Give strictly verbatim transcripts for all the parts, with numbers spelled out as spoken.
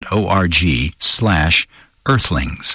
org slash earthlings.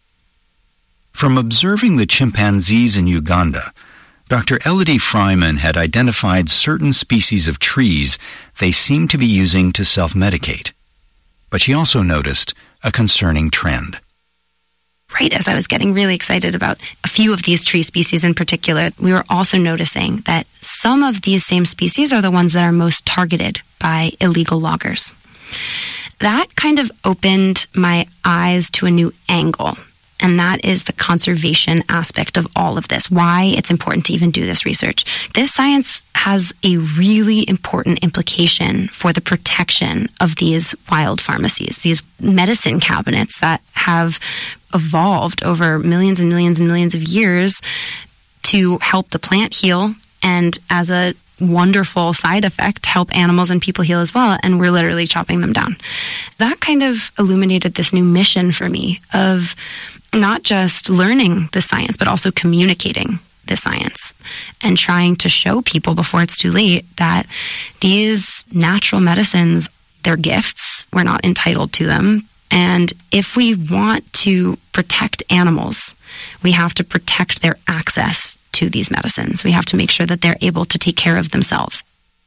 From observing the chimpanzees in Uganda, Doctor Elodie Fryman had identified certain species of trees they seemed to be using to self-medicate. But she also noticed a concerning trend. Right as I was getting really excited about a few of these tree species in particular, we were also noticing that some of these same species are the ones that are most targeted by illegal loggers. That kind of opened my eyes to a new angle. And that is the conservation aspect of all of this, why it's important to even do this research. This science has a really important implication for the protection of these wild pharmacies, these medicine cabinets that have evolved over millions and millions and millions of years to help the plant heal, and as a wonderful side effect, help animals and people heal as well, and we're literally chopping them down. That kind of illuminated this new mission for me of not just learning the science, but also communicating the science and trying to show people before it's too late that these natural medicines, they're gifts. We're not entitled to them. And if we want to protect animals, we have to protect their access to these medicines. We have to make sure that they're able to take care of themselves.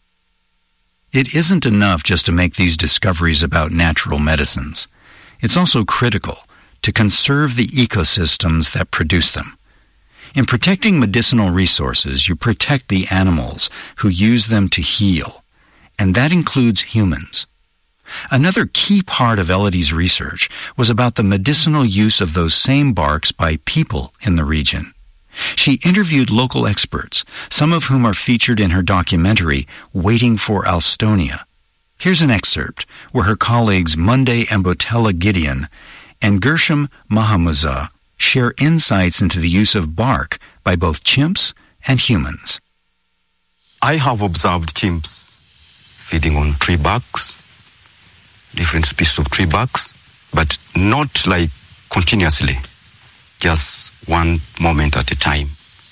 It isn't enough just to make these discoveries about natural medicines. It's also critical to conserve the ecosystems that produce them. In protecting medicinal resources, you protect the animals who use them to heal, and that includes humans. Another key part of Elodie's research was about the medicinal use of those same barks by people in the region. She interviewed local experts, some of whom are featured in her documentary, Waiting for Alstonia. Here's an excerpt where her colleagues Monday Mbotella Gideon and Gershom Mahamudza share insights into the use of bark by both chimps and humans. I have observed chimps feeding on tree barks, different species of tree barks, but not like continuously, just one moment at a time.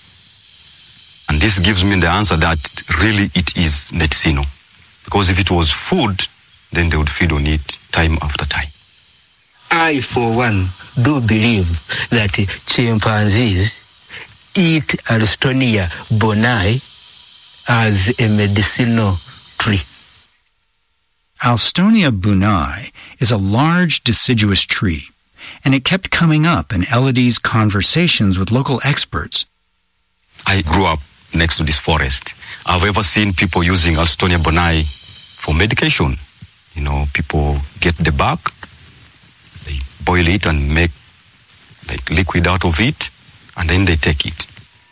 And this gives me the answer that really it is medicinal. Because if it was food, then they would feed on it time after time. I, for one, do believe that chimpanzees eat Alstonia bonai as a medicinal tree. Alstonia bonai is a large deciduous tree, and it kept coming up in Elodie's conversations with local experts. I grew up next to this forest. I've ever seen people using Alstonia bonai for medication. You know, people get the bark, they boil it and make like liquid out of it, and then they take it.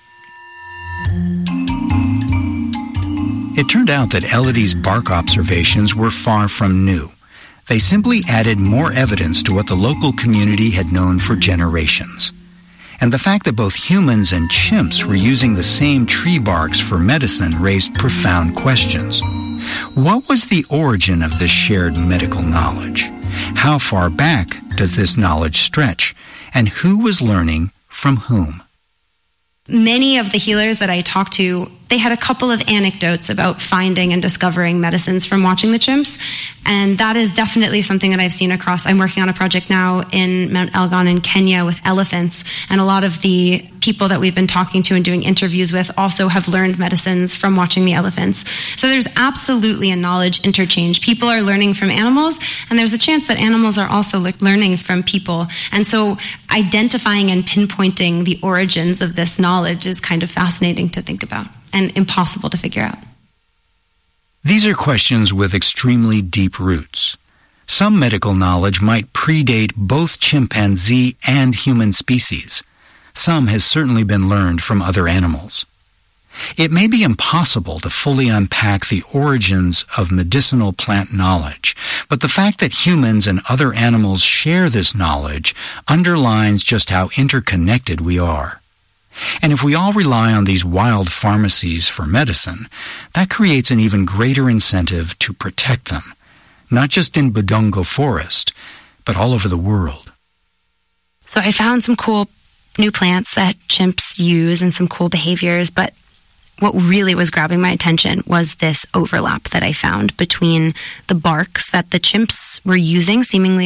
It turned out that Elodie's bark observations were far from new. They simply added more evidence to what the local community had known for generations. And the fact that both humans and chimps were using the same tree barks for medicine raised profound questions. What was the origin of this shared medical knowledge? How far back does this knowledge stretch? And who was learning from whom? Many of the healers that I talked to, they had a couple of anecdotes about finding and discovering medicines from watching the chimps. And that is definitely something that I've seen across. I'm working on a project now in Mount Elgon in Kenya with elephants. And a lot of the people that we've been talking to and doing interviews with also have learned medicines from watching the elephants. So there's absolutely a knowledge interchange. People are learning from animals, and there's a chance that animals are also le- learning from people. And so identifying and pinpointing the origins of this knowledge is kind of fascinating to think about and impossible to figure out. These are questions with extremely deep roots. Some medical knowledge might predate both chimpanzee and human species. Some has certainly been learned from other animals. It may be impossible to fully unpack the origins of medicinal plant knowledge, but the fact that humans and other animals share this knowledge underlines just how interconnected we are. And if we all rely on these wild pharmacies for medicine, that creates an even greater incentive to protect them, not just in Budongo Forest, but all over the world. So I found some cool new plants that chimps use and some cool behaviors, but what really was grabbing my attention was this overlap that I found between the barks that the chimps were using seemingly